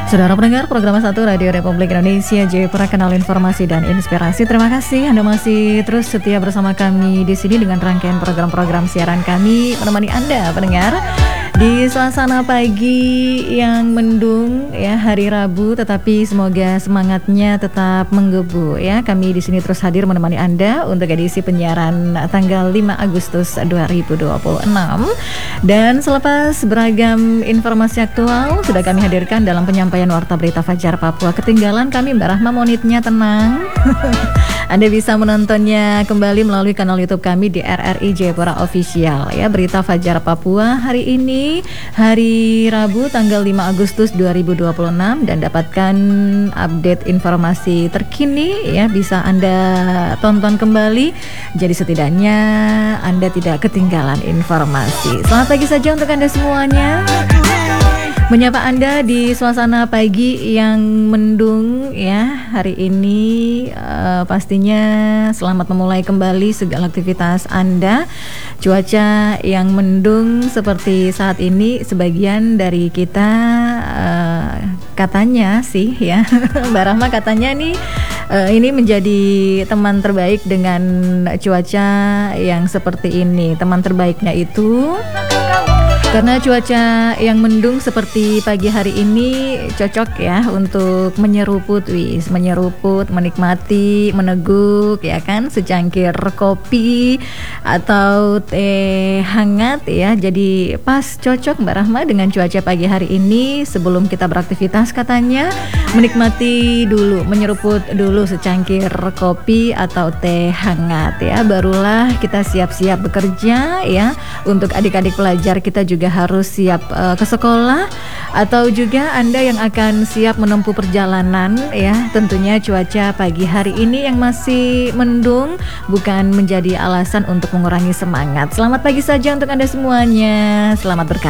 Saudara pendengar program 1 Radio Republik Indonesia Jayapura, Kanal Informasi dan Inspirasi. Terima kasih Anda masih terus setia bersama kami di sini dengan rangkaian program-program siaran kami menemani Anda pendengar di suasana pagi yang mendung ya, hari Rabu, tetapi semoga semangatnya tetap menggebu ya. Kami di sini terus hadir menemani Anda untuk edisi penyiaran tanggal 5 Agustus 2026. Dan selepas beragam informasi aktual sudah kami hadirkan dalam penyampaian Warta Berita Fajar Papua. Ketinggalan kami Mbak Rahma, monitnya tenang. Anda bisa menontonnya kembali melalui kanal YouTube kami di RRI Jayapura Official ya. Berita Fajar Papua hari ini, hari Rabu tanggal 5 Agustus 2026, dan dapatkan update informasi terkini ya, bisa Anda tonton kembali. Jadi setidaknya Anda tidak ketinggalan informasi. Selamat pagi saja untuk Anda semuanya. Menyapa Anda di suasana pagi yang mendung ya hari ini, pastinya selamat memulai kembali segala aktivitas Anda. Cuaca yang mendung seperti saat ini, sebagian dari kita katanya sih ya Mbak Rahma katanya nih ini menjadi teman terbaik dengan cuaca yang seperti ini. Teman terbaiknya itu karena cuaca yang mendung seperti pagi hari ini cocok ya untuk menyeruput, menikmati, meneguk ya kan, secangkir kopi atau teh hangat ya. Jadi pas cocok Mbak Rahma dengan cuaca pagi hari ini. Sebelum kita beraktivitas katanya menikmati dulu, menyeruput dulu secangkir kopi atau teh hangat ya. Barulah kita siap-siap bekerja ya. Untuk adik-adik pelajar kita juga harus siap ke sekolah, atau juga Anda yang akan siap menempuh perjalanan ya. Tentunya cuaca pagi hari ini yang masih mendung bukan menjadi alasan untuk mengurangi semangat. Selamat pagi saja untuk Anda semuanya. Selamat berkarya.